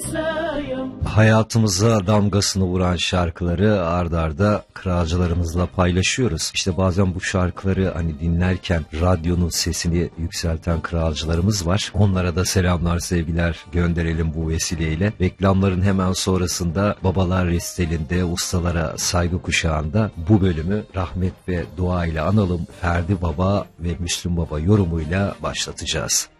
Hayatımıza damgasını vuran şarkıları ard arda kralcılarımızla paylaşıyoruz. İşte bazen bu şarkıları hani dinlerken radyonun sesini yükselten kralcılarımız var. Onlara da selamlar, sevgiler gönderelim bu vesileyle. Reklamların hemen sonrasında Babalar Restelinde Ustalara Saygı Kuşağı'nda bu bölümü rahmet ve dua ile analım. Ferdi Baba ve Müslüm Baba yorumuyla başlatacağız.